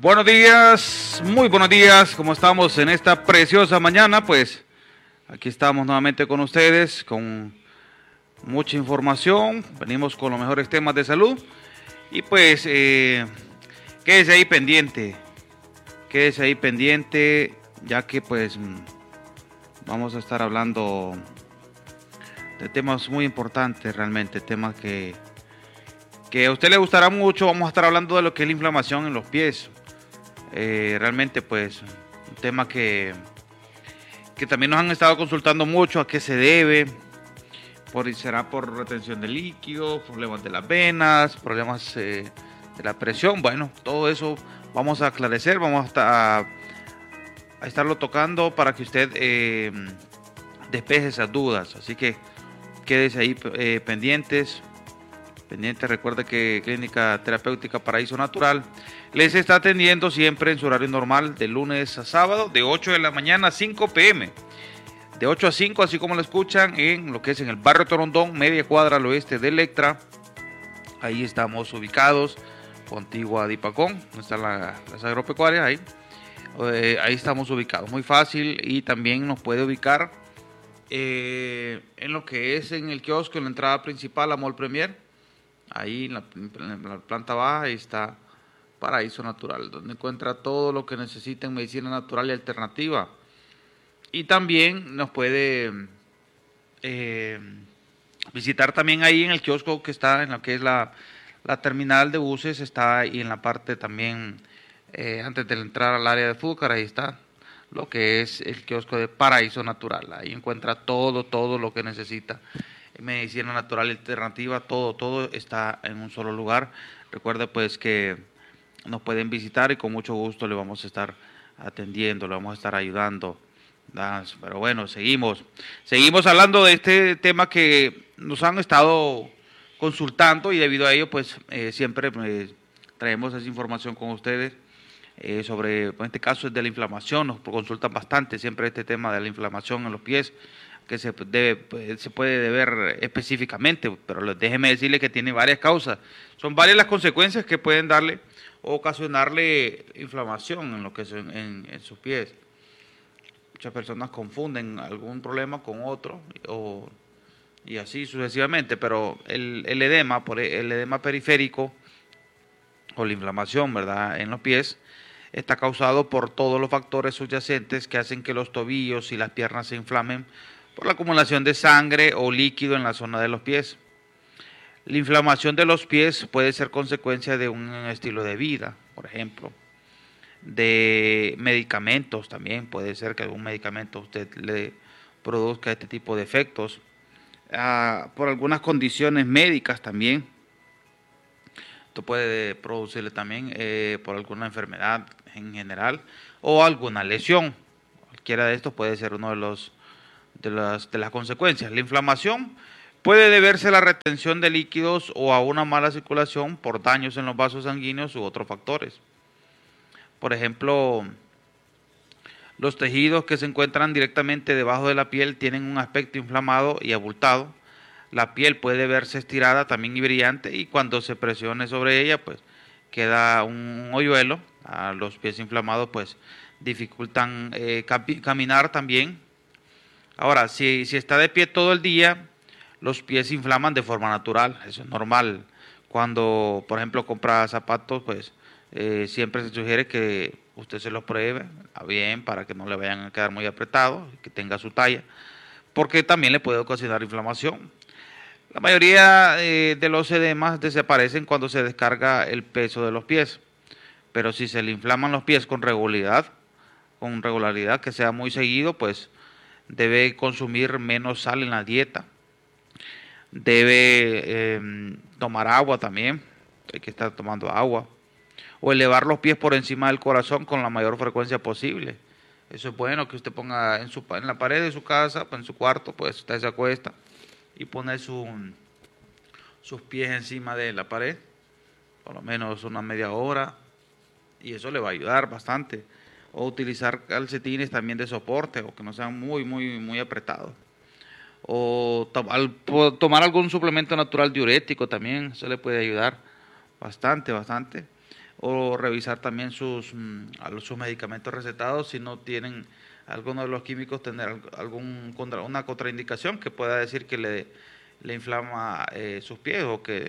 Buenos días, muy buenos días, ¿cómo estamos en esta preciosa mañana? Pues aquí estamos nuevamente con ustedes, con mucha información, venimos con los mejores temas de salud y pues quédese ahí pendiente, ya que pues vamos a estar hablando de temas muy importantes realmente, temas que a usted le gustará mucho. Vamos a estar hablando de lo que es la inflamación en los pies. Realmente pues un tema que también nos han estado consultando mucho, a qué se debe, será por retención de líquidos, problemas de las venas, problemas de la presión. Bueno, todo eso vamos a aclarecer, vamos a estarlo tocando para que usted despeje esas dudas, así que quédese ahí pendientes. Recuerde que Clínica Terapéutica Paraíso Natural les está atendiendo siempre en su horario normal de lunes a sábado de 8 de la mañana a 5 p.m. De 8 a 5, así como lo escuchan, en lo que es en el barrio Torondón, media cuadra al oeste de Electra. Ahí estamos ubicados, contigua a Dipacón, donde están las agropecuarias, ahí estamos ubicados, muy fácil. Y también nos puede ubicar en lo que es en el kiosco, en la entrada principal a Mall Premier. Ahí en la planta baja, ahí está Paraíso Natural, donde encuentra todo lo que necesita en medicina natural y alternativa. Y también nos puede visitar también ahí en el kiosco que está en lo que es la terminal de buses, está ahí en la parte también, antes de entrar al área de Fúcar, ahí está lo que es el kiosco de Paraíso Natural. Ahí encuentra todo lo que necesita. Medicina natural y alternativa, todo está en un solo lugar. Recuerda pues que nos pueden visitar y con mucho gusto le vamos a estar atendiendo, le vamos a estar ayudando. Pero bueno, seguimos hablando de este tema que nos han estado consultando, y debido a ello pues siempre traemos esa información con ustedes sobre, en este caso es de la inflamación. Nos consultan bastante siempre este tema de la inflamación en los pies, que se puede deber específicamente, pero déjeme decirle que tiene varias causas. Son varias las consecuencias que pueden darle o ocasionarle inflamación en lo que es en sus pies. Muchas personas confunden algún problema con otro y así sucesivamente, pero el edema periférico o la inflamación, ¿verdad?, en los pies está causado por todos los factores subyacentes que hacen que los tobillos y las piernas se inflamen por la acumulación de sangre o líquido en la zona de los pies. La inflamación de los pies puede ser consecuencia de un estilo de vida, por ejemplo, de medicamentos también. Puede ser que algún medicamento a usted le produzca este tipo de efectos, por algunas condiciones médicas también. Esto puede producirle también por alguna enfermedad en general o alguna lesión. Cualquiera de estos puede ser uno de las consecuencias. La inflamación puede deberse a la retención de líquidos o a una mala circulación por daños en los vasos sanguíneos u otros factores. Por ejemplo, los tejidos que se encuentran directamente debajo de la piel tienen un aspecto inflamado y abultado. La piel puede verse estirada también y brillante, y cuando se presione sobre ella pues queda un hoyuelo. Los pies inflamados pues dificultan caminar también. Ahora, si está de pie todo el día, los pies se inflaman de forma natural, eso es normal. Cuando, por ejemplo, compra zapatos, pues siempre se sugiere que usted se los pruebe bien para que no le vayan a quedar muy apretados, que tenga su talla, porque también le puede ocasionar inflamación. La mayoría de los edemas desaparecen cuando se descarga el peso de los pies, pero si se le inflaman los pies con regularidad, que sea muy seguido, pues debe consumir menos sal en la dieta. Debe tomar agua también, hay que estar tomando agua. O elevar los pies por encima del corazón con la mayor frecuencia posible. Eso es bueno que usted ponga en la pared de su casa, en su cuarto, pues usted se acuesta y pone sus pies encima de la pared, por lo menos una media hora, y eso le va a ayudar bastante. O utilizar calcetines también de soporte, o que no sean muy apretados. O tomar algún suplemento natural diurético también, eso le puede ayudar bastante. o revisar también sus medicamentos recetados si no tienen alguno de los químicos, tener una contraindicación que pueda decir que le inflama sus pies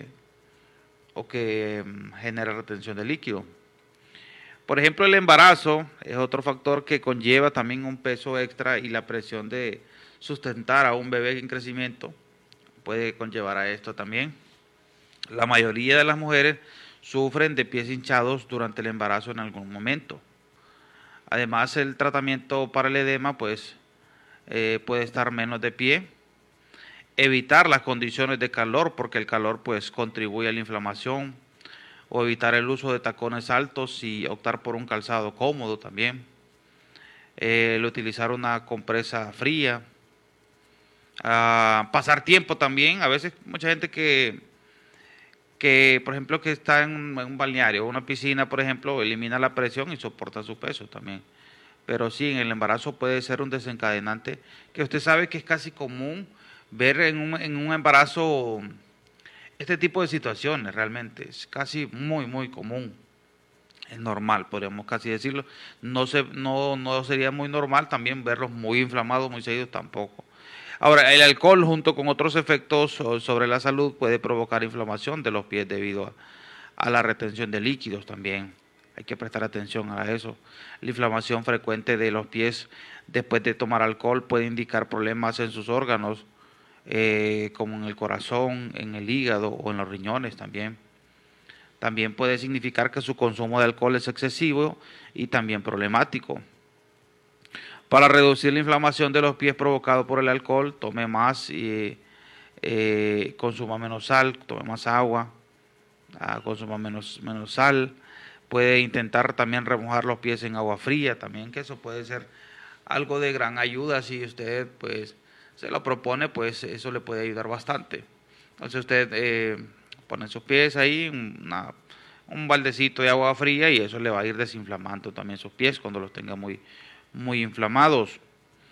o que genera retención de líquido. Por ejemplo, el embarazo es otro factor que conlleva también un peso extra, y la presión de sustentar a un bebé en crecimiento puede conllevar a esto también. La mayoría de las mujeres sufren de pies hinchados durante el embarazo en algún momento. Además, el tratamiento para el edema pues puede estar menos de pie. Evitar las condiciones de calor, porque el calor pues contribuye a la inflamación, o evitar el uso de tacones altos y optar por un calzado cómodo también. El utilizar una compresa fría. Pasar tiempo también. A veces mucha gente que por ejemplo, que está en un balneario o una piscina, por ejemplo, elimina la presión y soporta su peso también. Pero sí, en el embarazo puede ser un desencadenante, que usted sabe que es casi común ver en un embarazo este tipo de situaciones. Realmente es casi muy común. Es normal, podríamos casi decirlo. No sería muy normal también verlos muy inflamados, muy seguidos tampoco. Ahora, el alcohol junto con otros efectos sobre la salud puede provocar inflamación de los pies debido a la retención de líquidos también. Hay que prestar atención a eso. La inflamación frecuente de los pies después de tomar alcohol puede indicar problemas en sus órganos, como en el corazón, en el hígado o en los riñones también. También puede significar que su consumo de alcohol es excesivo y también problemático. Para reducir la inflamación de los pies provocado por el alcohol, tome más y consuma menos sal, tome más agua, consuma menos sal. Puede intentar también remojar los pies en agua fría también, que eso puede ser algo de gran ayuda. Si usted pues se lo propone, pues eso le puede ayudar bastante. Entonces usted pone sus pies ahí, un baldecito de agua fría, y eso le va a ir desinflamando también sus pies cuando los tenga muy inflamados.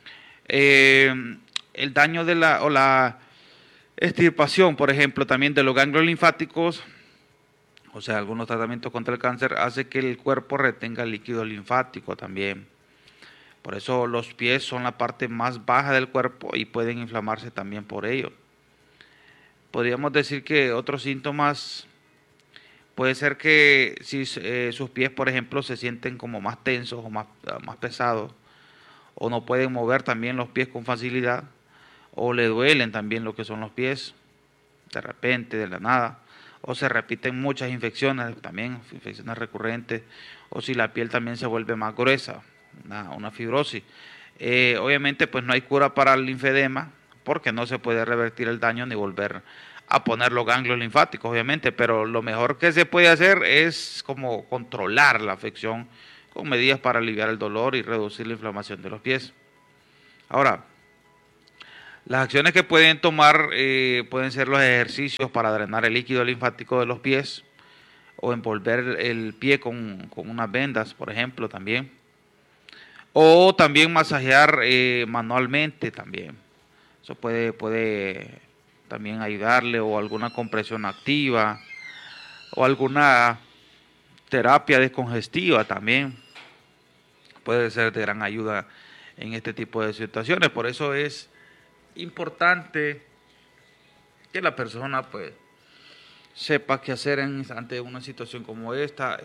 El daño o la extirpación, por ejemplo, también de los ganglios linfáticos, o sea, algunos tratamientos contra el cáncer, hace que el cuerpo retenga líquido linfático también. Por eso los pies son la parte más baja del cuerpo y pueden inflamarse también por ello. Podríamos decir que otros síntomas puede ser que si sus pies, por ejemplo, se sienten como más tensos o más pesados, o no pueden mover también los pies con facilidad, o le duelen también lo que son los pies, de repente, de la nada, o se repiten muchas infecciones también, infecciones recurrentes, o si la piel también se vuelve más gruesa, una fibrosis. Obviamente pues no hay cura para el linfedema, porque no se puede revertir el daño ni volver a poner los ganglios linfáticos, obviamente, pero lo mejor que se puede hacer es como controlar la afección con medidas para aliviar el dolor y reducir la inflamación de los pies. Ahora, las acciones que pueden tomar pueden ser los ejercicios para drenar el líquido linfático de los pies, o envolver el pie con unas vendas, por ejemplo, también. O también masajear manualmente también. Eso puede también ayudarle, o alguna compresión activa, o alguna terapia descongestiva también puede ser de gran ayuda en este tipo de situaciones. Por eso es importante que la persona pues sepa qué hacer ante una situación como esta,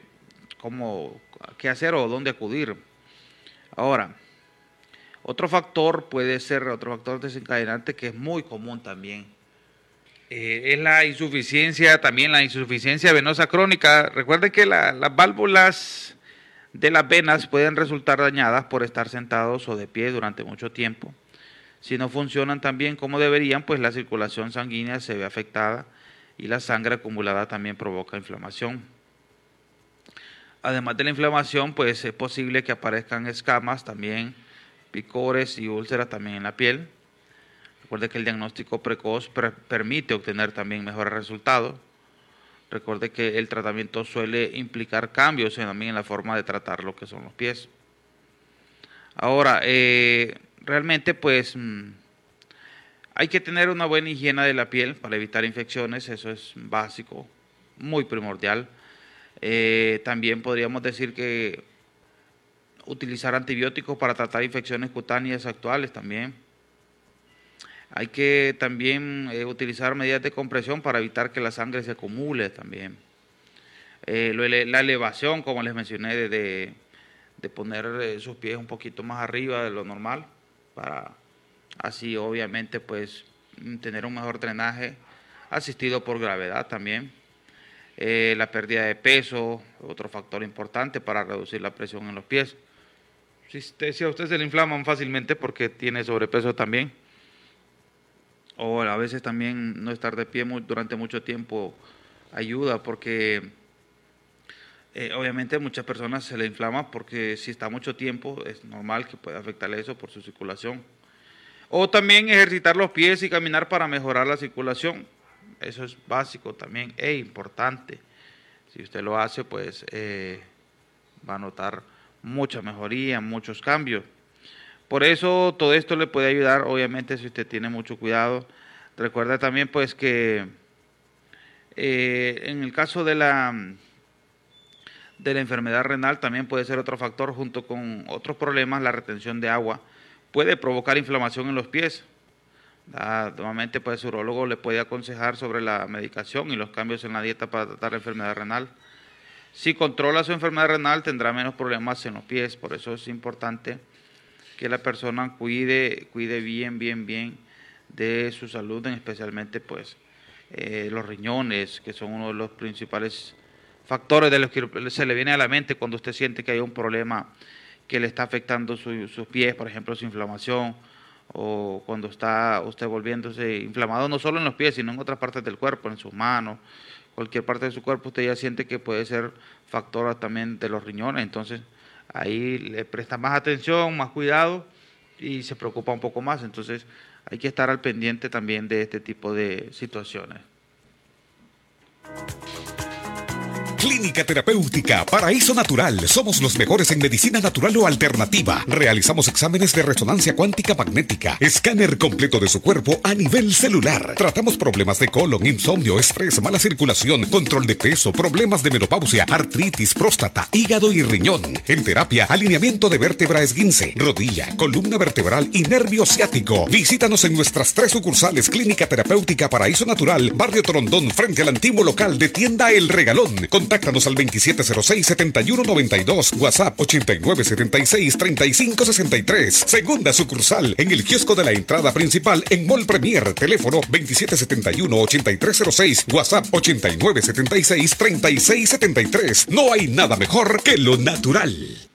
qué hacer o dónde acudir. Ahora, otro factor desencadenante que es muy común también, es la insuficiencia venosa crónica. Recuerden que las válvulas de las venas pueden resultar dañadas por estar sentados o de pie durante mucho tiempo. Si no funcionan tan bien como deberían, pues la circulación sanguínea se ve afectada, y la sangre acumulada también provoca inflamación. Además de la inflamación, pues es posible que aparezcan escamas también, picores y úlceras también en la piel. Recuerde que el diagnóstico precoz permite obtener también mejores resultados. Recuerde que el tratamiento suele implicar cambios también en la forma de tratar lo que son los pies. Ahora, realmente pues hay que tener una buena higiene de la piel para evitar infecciones, eso es básico, muy primordial. También podríamos decir que utilizar antibióticos para tratar infecciones cutáneas actuales también. Hay que también utilizar medidas de compresión para evitar que la sangre se acumule también. La elevación, como les mencioné, de poner sus pies un poquito más arriba de lo normal, para así obviamente pues tener un mejor drenaje asistido por gravedad también. La pérdida de peso, otro factor importante para reducir la presión en los pies. Si a usted se le inflaman fácilmente porque tiene sobrepeso también, o a veces también no estar de pie durante mucho tiempo ayuda, porque obviamente a muchas personas se le inflama porque si está mucho tiempo es normal que pueda afectarle eso por su circulación. O también ejercitar los pies y caminar para mejorar la circulación. Eso es básico también e importante. Si usted lo hace, pues va a notar mucha mejoría, muchos cambios. Por eso todo esto le puede ayudar, obviamente, si usted tiene mucho cuidado. Recuerda también pues que en el caso de la enfermedad renal también puede ser otro factor, junto con otros problemas. La retención de agua puede provocar inflamación en los pies. Nuevamente pues el urólogo le puede aconsejar sobre la medicación y los cambios en la dieta para tratar la enfermedad renal. Si controla su enfermedad renal tendrá menos problemas en los pies. Por eso es importante que la persona cuide bien de su salud, especialmente pues los riñones, que son uno de los principales factores de los que se le viene a la mente cuando usted siente que hay un problema que le está afectando sus pies, por ejemplo su inflamación, o cuando está usted volviéndose inflamado no solo en los pies, sino en otras partes del cuerpo, en sus manos, cualquier parte de su cuerpo, usted ya siente que puede ser factor también de los riñones. Entonces ahí le presta más atención, más cuidado y se preocupa un poco más. Entonces hay que estar al pendiente también de este tipo de situaciones. Clínica Terapéutica Paraíso Natural. Somos los mejores en medicina natural o alternativa. Realizamos exámenes de resonancia cuántica magnética, escáner completo de su cuerpo a nivel celular. Tratamos problemas de colon, insomnio, estrés, mala circulación, control de peso, problemas de menopausia, artritis, próstata, hígado y riñón. En terapia, alineamiento de vértebra esguince, rodilla, columna vertebral y nervio ciático. Visítanos en nuestras 3 sucursales. Clínica Terapéutica Paraíso Natural, Barrio Torondón, frente al antiguo local de Tienda El Regalón. Contáctanos al 2706-7192, WhatsApp 8976-3563. Segunda sucursal en el kiosco de la entrada principal en Mall Premier. Teléfono 2771-8306, WhatsApp 8976-3673. No hay nada mejor que lo natural.